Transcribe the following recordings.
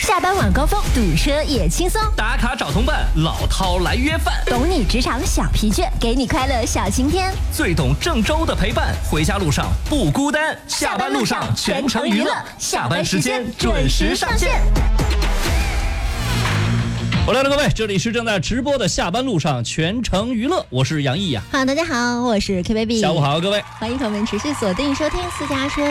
下班晚高峰堵车也轻松， 打卡找同伴，老饕来约饭， 懂你职场小疲倦，给你快乐小晴天， 最懂郑州的陪伴，回家路上不孤单，下班路上全程娱乐，下班时间准时上线。我来了，各位，这里是正在直播的下班路上全程娱乐，我是杨毅呀。 好，大家好，我是 K baby。 下午好，各位， 欢迎朋友们持续锁定收听私家车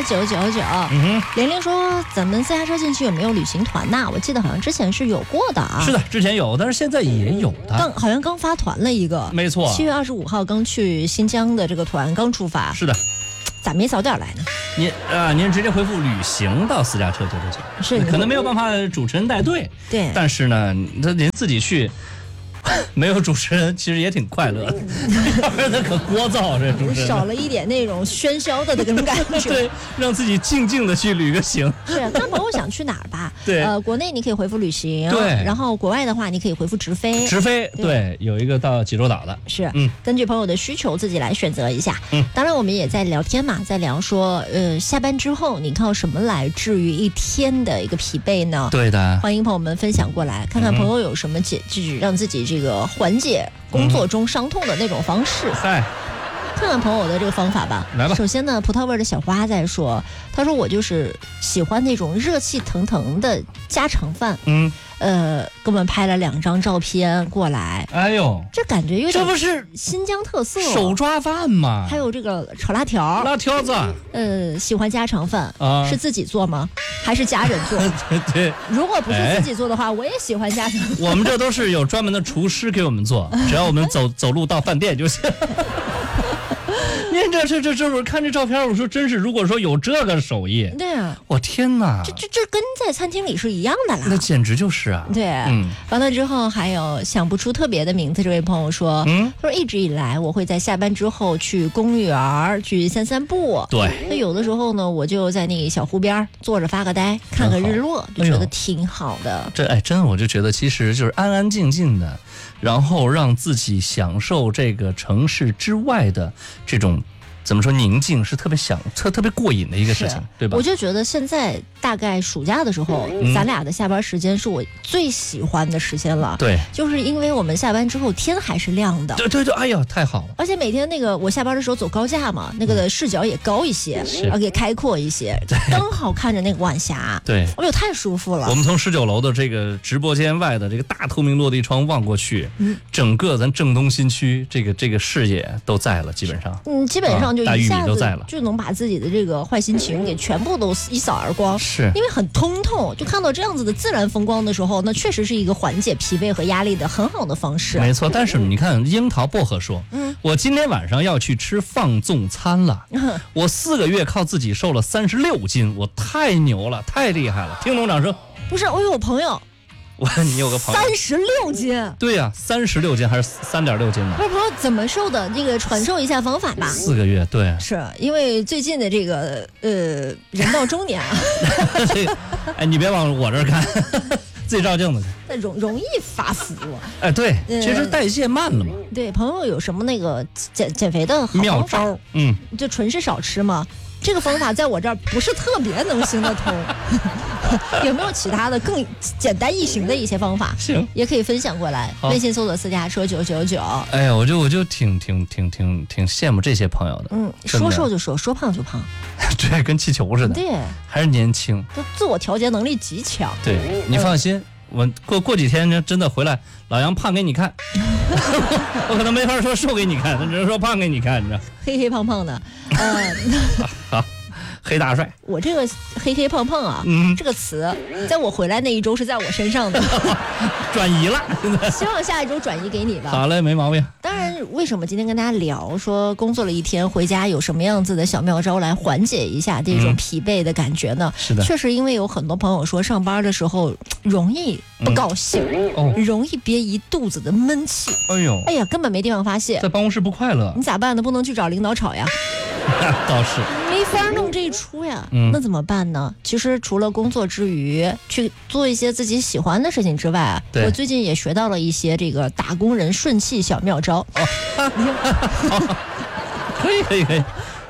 999。玲玲说，咱们私家车近期有没有旅行团呐？我记得好像之前是有过的啊。 是的，之前有，但是现在也有的。 好像刚发团了一个， 没错 ，7月25号刚去新疆的这个团刚出发。 是的。 咋没早点来呢？ 您直接回复旅行到私家车999， 是可能没有办法主持人带队， 对， 但是呢，您自己去。没有主持人其实也挺快乐的，要不然他可聒噪，这主持人少了一点那种喧嚣的那种感觉。 对，让自己静静的去旅个行。 是，看朋友想去哪儿吧。 对， 国内你可以回复旅行， 对， 然后国外的话你可以回复直飞。 直飞，对，有一个到济州岛的。 是，根据朋友的需求自己来选择一下。当然我们也在聊天嘛，在聊说，下班之后你靠什么来治愈一天的一个疲惫呢？ 对的， 欢迎朋友们分享过来，看看朋友有什么就是让自己这个缓解工作中伤痛的那种方式。 嗨， 看看朋友的这个方法吧。 来吧。 首先呢，葡萄味的小花在说，他说我就是喜欢那种热气腾腾的家常饭。给我们拍了2张照片过来。 哎呦， 这感觉有点， 这不是新疆特色手抓饭吗？ 还有这个炒辣条。 辣条子。 喜欢家常饭是自己做吗？还是家人做？ 对， 如果不是自己做的话，我也喜欢家常饭。 我们这都是有专门的厨师给我们做，只要我们走路到饭店就行。您这我看这照片，我说真是，如果说有这个手艺， 对啊， 我天哪， 这跟在餐厅里是一样的啦， 那简直就是啊。 对，完了之后还有想不出特别的名字，这位朋友说，他说一直以来我会在下班之后去公园去散散步， 对， 那有的时候呢，我就在那个小湖边坐着发个呆，看个日落，就觉得挺好的。 真我就觉得其实就是安安静静的，然后让自己享受这个城市之外的这种怎么说宁静，是特别过瘾的一个事情，对吧？ 我就觉得现在大概暑假的时候，咱俩的下班时间是我最喜欢的时间了。 对， 就是因为我们下班之后天还是亮的。 对，哎呀，太好了！ 而且每天那个我下班的时候走高架嘛，那个的视角也高一些，而且开阔一些，刚好看着那个晚霞。 对， 哎呦，太舒服了。 我们从19楼的这个直播间外的这个大透明落地窗望过去，整个咱郑东新区这个视野都在了，基本上。 基本上就一下子了， 就能把自己的这个坏心情给全部都一扫而光。 是因为很通透，就看到这样子的自然风光的时候，那确实是一个缓解疲惫和压力的很好的方式。 没错，但是你看樱桃薄荷说，我今天晚上要去吃放纵餐了。我4个月靠自己瘦了36斤，我太牛了，太厉害了！听懂掌声。 不是，我有朋友。 你有个朋友 36斤， 对呀，36斤还是3.6斤呢？ 不是朋友怎么瘦的？这个传授一下方法吧。 4个月，对， 是因为最近的这个人到中年啊。 哎，你别往我这儿看，自己照镜子去。容易发福。 哎，对，其实代谢慢了嘛。 对，朋友有什么那个减肥的好妙招？ 就纯是少吃吗？这个方法在我这儿不是特别能行得通。有没有其他的更简单易行的一些方法？ 行， 也可以分享过来。微信搜索私家车999。 哎呀，我就挺羡慕这些朋友的。 说瘦就瘦，说胖就胖。 对，跟气球似的。 对， 还是年轻， 自我调节能力极强。 对，你放心，我过几天真的回来，老杨胖给你看。我可能没法说瘦给你看，只能说胖给你看，你知道？ 黑胖胖的， 好。黑大帅， 我这个黑胖胖啊，这个词在我回来那一周是在我身上的， 转移了。 希望下一周转移给你吧。 好嘞，没毛病。 当然，为什么今天跟大家聊说工作了一天回家有什么样子的小妙招来缓解一下这种疲惫的感觉呢？ 是的， 确实因为有很多朋友说上班的时候容易不高兴，容易憋一肚子的闷气。哎呀，根本没地方发泄， 在办公室不快乐， 你咋办呢？不能去找领导吵呀。 倒是没法弄这一出呀。那怎么办呢？其实除了工作之余去做一些自己喜欢的事情之外，我最近也学到了一些这个打工人顺气小妙招。 可以。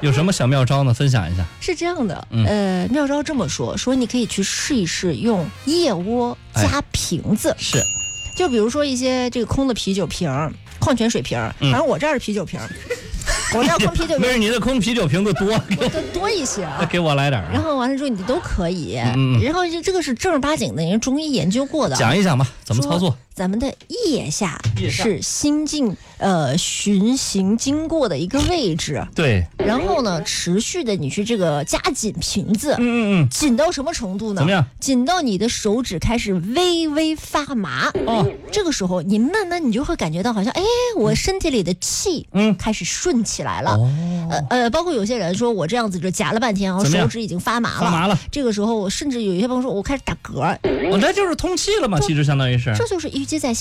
有什么小妙招呢？分享一下。 是这样的，妙招这么说你可以去试一试用腋窝加瓶子， 是， 就比如说一些这个空的啤酒瓶、矿泉水瓶，反正我这儿是啤酒瓶。我要空啤酒瓶， 没事，你的空啤酒瓶子多一些啊， 给我来点。 然后完了之后你都可以，然后这个是正儿八经的，人中医研究过的。 讲一讲吧，怎么操作？ 咱们的腋下是心经循行经过的一个位置， 对。 然后呢，持续的你去这个加紧瓶子，紧到什么程度呢？ 怎么样？ 紧到你的手指开始微微发麻。这个时候你慢慢你就会感觉到好像，我身体里的气开始顺起来了。包括有些人说我这样子就夹了半天，然后手指已经发麻了。这个时候甚至有一些朋友说我开始打嗝。 那就是通气了嘛，其实相当于是。 这就是淤积在